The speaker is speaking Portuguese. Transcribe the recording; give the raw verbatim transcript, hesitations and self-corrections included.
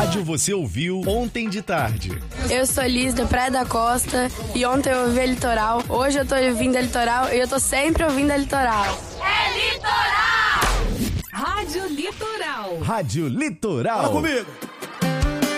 rádio você ouviu ontem de tarde? Eu sou Liz, da Praia da Costa, e ontem eu ouvi a Litoral. Hoje eu tô ouvindo a Litoral e eu tô sempre ouvindo a Litoral. É Litoral! Rádio Litoral. Rádio Litoral. Fala comigo.